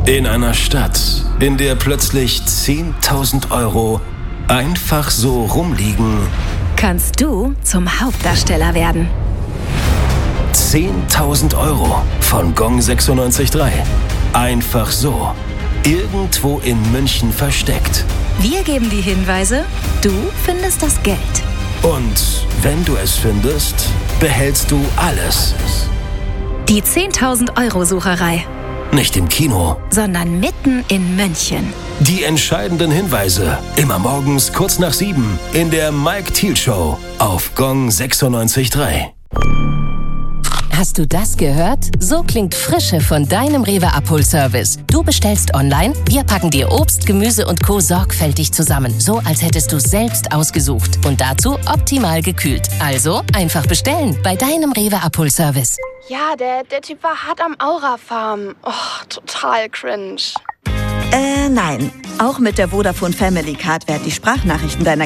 In einer Stadt, in der plötzlich 10.000 Euro einfach so rumliegen, kannst du zum Hauptdarsteller werden. 10.000 Euro von Gong 96.3. Einfach so. Irgendwo in München versteckt. Wir geben die Hinweise, du findest das Geld. Und wenn du es findest, behältst du alles. Die 10.000-Euro-Sucherei. Nicht im Kino, sondern mitten in München. Die entscheidenden Hinweise. Immer morgens kurz nach 7 in der Mike Thiel Show auf Gong 96.3. Hast du das gehört? So klingt Frische von deinem Rewe-Abholservice. Du bestellst online, wir packen dir Obst, Gemüse und Co. sorgfältig zusammen. So, als hättest du selbst ausgesucht. Und dazu optimal gekühlt. Also einfach bestellen bei deinem Rewe-Abholservice. Ja, der Typ war hart am Aura-Farm. Oh, total cringe. Nein. Auch mit der Vodafone Family Card werden die Sprachnachrichten deiner